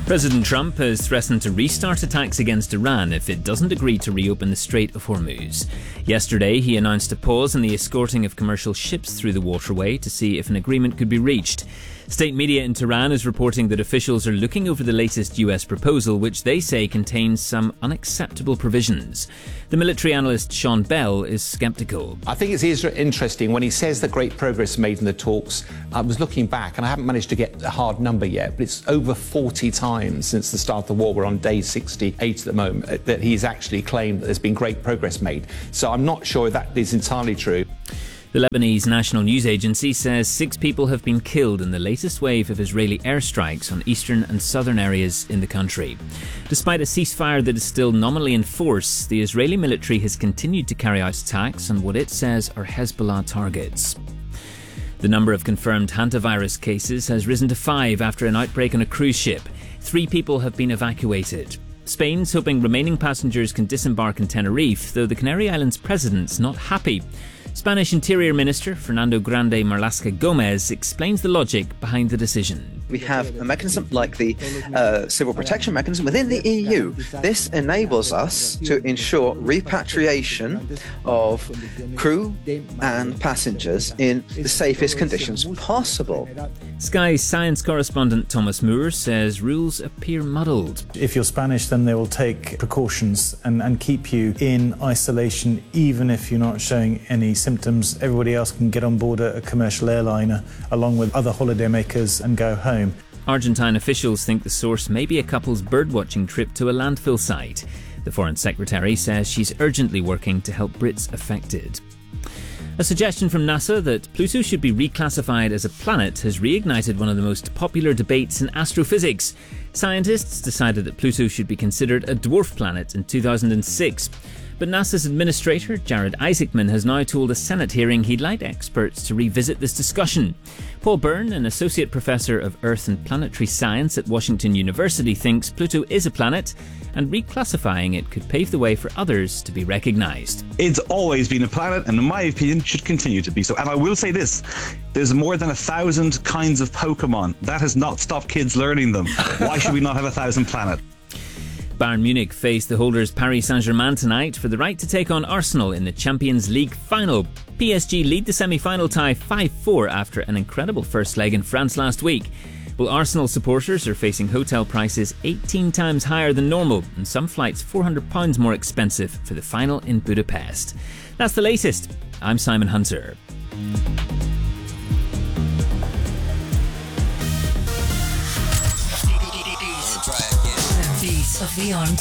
President Trump has threatened to restart attacks against Iran if it doesn't agree to reopen the Strait of Hormuz. Yesterday, he announced a pause in the escorting of commercial ships through the waterway to see if an agreement could be reached. State media in Tehran is reporting that officials are looking over the latest US proposal, which they say contains some unacceptable provisions. The military analyst Sean Bell is sceptical. I think it's interesting when he says that great progress made in the talks. I was looking back and I haven't managed to get a hard number yet, but it's over 40 times since the start of the war. We're on day 68 at the moment that he's actually claimed that there's been great progress made. So I'm not sure that is entirely true. The Lebanese National News Agency says 6 people have been killed in the latest wave of Israeli airstrikes on eastern and southern areas in the country. Despite a ceasefire that is still nominally in force, the Israeli military has continued to carry out attacks on what it says are Hezbollah targets. The number of confirmed hantavirus cases has risen to 5 after an outbreak on a cruise ship. 3 people have been evacuated. Spain's hoping remaining passengers can disembark in Tenerife, though the Canary Islands president's not happy. Spanish Interior Minister Fernando Grande Marlaska Gomez explains the logic behind the decision. We have a mechanism like the civil protection mechanism within the EU. This enables us to ensure repatriation of crew and passengers in the safest conditions possible. Sky's science correspondent Thomas Moore says rules appear muddled. If you're Spanish, then they will take precautions and keep you in isolation even if you're not showing any symptoms. Everybody else can get on board a commercial airliner along with other holidaymakers and go home. Argentine officials think the source may be a couple's birdwatching trip to a landfill site. The Foreign Secretary says she's urgently working to help Brits affected. A suggestion from NASA that Pluto should be reclassified as a planet has reignited one of the most popular debates in astrophysics. Scientists decided that Pluto should be considered a dwarf planet in 2006. But NASA's administrator, Jared Isaacman, has now told a Senate hearing he'd like experts to revisit this discussion. Paul Byrne, an associate professor of Earth and planetary science at Washington University, thinks Pluto is a planet, and reclassifying it could pave the way for others to be recognised. It's always been a planet, and in my opinion, should continue to be so. And I will say this, there's more than 1,000 kinds of Pokemon. That has not stopped kids learning them. Why should we not have 1,000 planets? Bayern Munich face the holders Paris Saint-Germain tonight for the right to take on Arsenal in the Champions League final. PSG lead the semi-final tie 5-4 after an incredible first leg in France last week. Well, Arsenal supporters are facing hotel prices 18 times higher than normal and some flights £400 more expensive for the final in Budapest. That's the latest. I'm Simon Hunter. Of the On